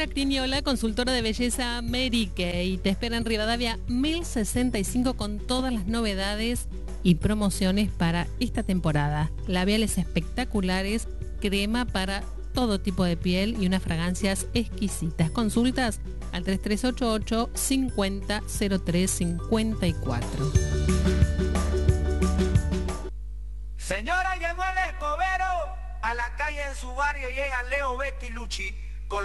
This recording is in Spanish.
Alejandra Crignola, consultora de belleza Mary Kay. Te espera en Rivadavia 1065 con todas las novedades y promociones para esta temporada. Labiales espectaculares, crema para todo tipo de piel y unas fragancias exquisitas. Consultas al 3388 50 03 54. Señora, llegó el escobero. A la calle en su barrio llegan Leo, Betty y Luchi.